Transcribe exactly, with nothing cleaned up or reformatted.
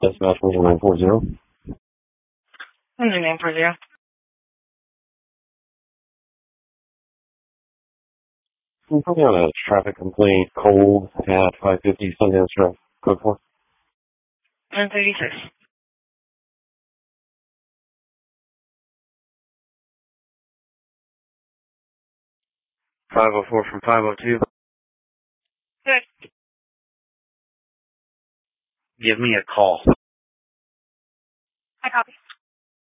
Dispatch one nine four zero. one nine four zero. Can you put me on a traffic complaint, cold, at five fifty Sundance Drive, code four? one thirty-six. five oh four from five oh two. Good. Give me a call. I copy.